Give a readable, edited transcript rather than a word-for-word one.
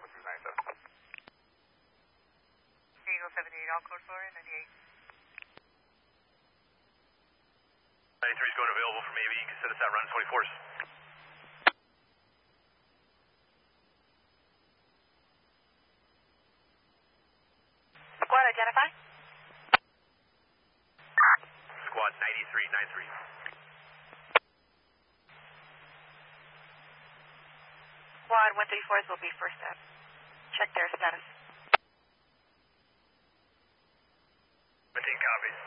Eagle 78, all code for 98. 93 is going available from AV. You can set us at round 24s. Squad identify. Squad 9393. Squad 134s will be first up. Check their status. 15 copies.